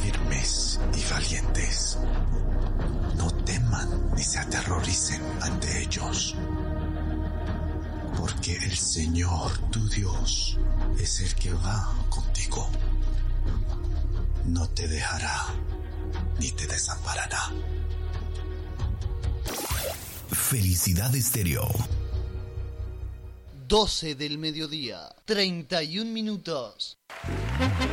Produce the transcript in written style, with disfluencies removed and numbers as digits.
firmes y valientes. No teman ni se aterroricen ante ellos, porque el Señor tu Dios es el que va contigo. No te dejará ni te desamparará. Felicidad Estéreo. 12 del mediodía, 31 minutos.